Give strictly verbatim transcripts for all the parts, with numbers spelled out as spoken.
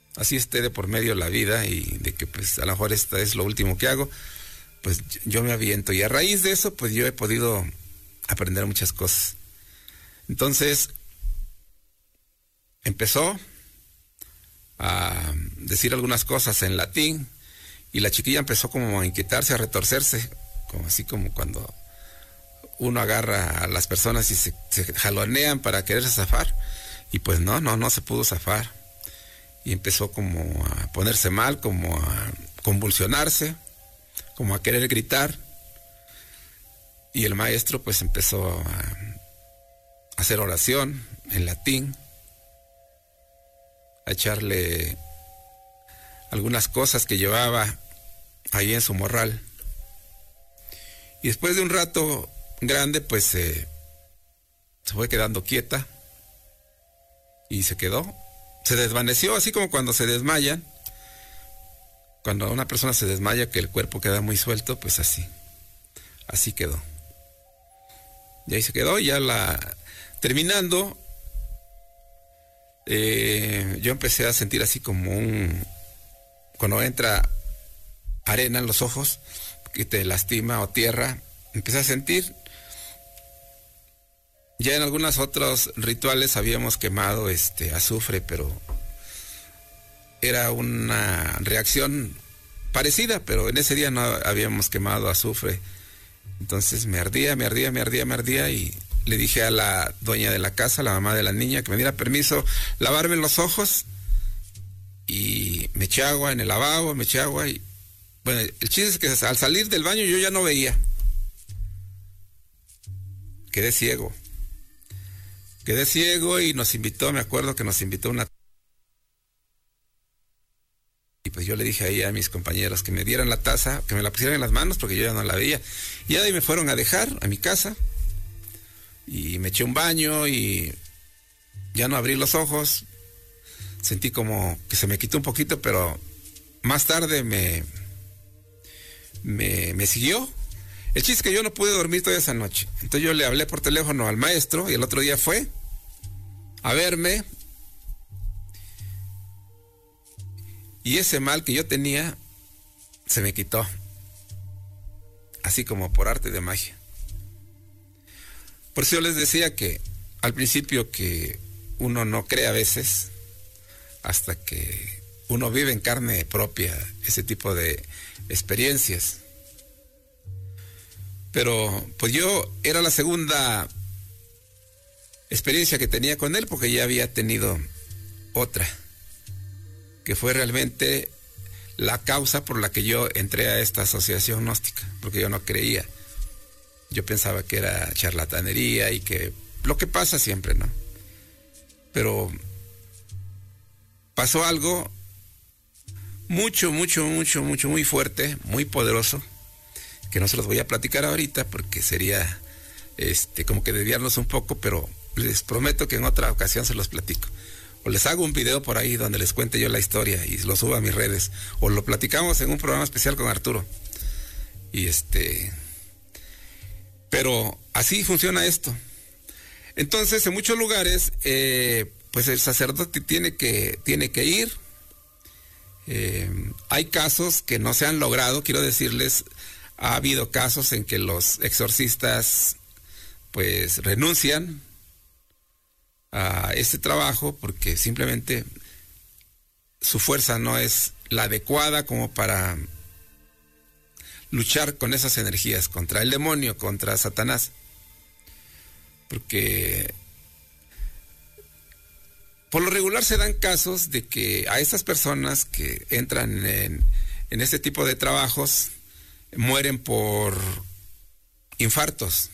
así esté de por medio la vida y de que pues a lo mejor esta es lo último que hago, pues yo me aviento. Y a raíz de eso, pues yo he podido aprender muchas cosas. Entonces, empezó a decir algunas cosas en latín y la chiquilla empezó como a inquietarse, a retorcerse, como así como cuando uno agarra a las personas y se, se jalonean para quererse zafar, y pues no, no, no se pudo zafar, y empezó como a ponerse mal, como a convulsionarse, como a querer gritar, y el maestro pues empezó a hacer oración en latín, a echarle algunas cosas que llevaba ahí en su morral, y después de un rato grande pues eh, se fue quedando quieta y se quedó, se desvaneció, así como cuando se desmayan, cuando una persona se desmaya que el cuerpo queda muy suelto, pues así, así quedó. Y ahí se quedó, y ya la terminando, eh, yo empecé a sentir así como un, cuando entra arena en los ojos, que te lastima, o tierra, empecé a sentir. Ya en algunos otros rituales habíamos quemado este azufre, pero era una reacción parecida, pero en ese día no habíamos quemado azufre. Entonces me ardía, me ardía, me ardía, me ardía, y le dije a la dueña de la casa, la mamá de la niña, que me diera permiso lavarme los ojos, y me eché agua en el lavabo, me eché agua, y bueno, el chiste es que al salir del baño yo ya no veía. Quedé ciego. Quedé ciego y nos invitó, me acuerdo que nos invitó una... Y pues yo le dije ahí a mis compañeros que me dieran la taza, que me la pusieran en las manos porque yo ya no la veía. Y ahí me fueron a dejar a mi casa y me eché un baño y ya no abrí los ojos. Sentí como que se me quitó un poquito, pero más tarde me, me, me siguió. El chiste es que yo no pude dormir toda esa noche. Entonces yo le hablé por teléfono al maestro y el otro día fue a verme. Y ese mal que yo tenía se me quitó. Así como por arte de magia. Por eso yo les decía que al principio que uno no cree a veces hasta que uno vive en carne propia ese tipo de experiencias. Pero pues yo era la segunda experiencia que tenía con él, porque ya había tenido otra, que fue realmente la causa por la que yo entré a esta asociación gnóstica, porque yo no creía. Yo pensaba que era charlatanería y que lo que pasa siempre, ¿no? Pero pasó algo mucho, mucho, mucho, mucho, muy fuerte, muy poderoso, que no se los voy a platicar ahorita porque sería este como que desviarnos un poco, pero les prometo que en otra ocasión se los platico. O les hago un video por ahí donde les cuente yo la historia y lo subo a mis redes, o lo platicamos en un programa especial con Arturo. Y este... Pero así funciona esto. Entonces, en muchos lugares, eh, pues el sacerdote tiene que, tiene que ir. Eh, hay casos que no se han logrado, quiero decirles, ha habido casos en que los exorcistas pues renuncian a este trabajo porque simplemente su fuerza no es la adecuada como para luchar con esas energías, contra el demonio, contra Satanás. Porque por lo regular se dan casos de que a estas personas que entran en, en este tipo de trabajos mueren por infartos.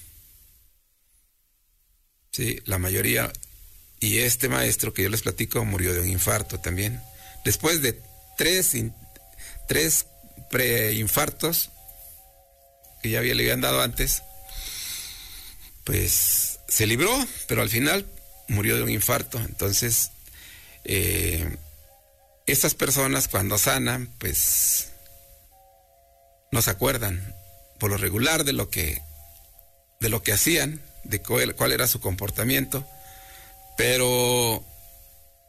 Sí, la mayoría. Y este maestro que yo les platico murió de un infarto también. Después de tres, tres preinfartos que ya había, le habían dado antes, pues se libró, pero al final murió de un infarto. Entonces, eh, estas personas cuando sanan, pues no se acuerdan por lo regular de lo que de lo que hacían, de cuál, cuál era su comportamiento, pero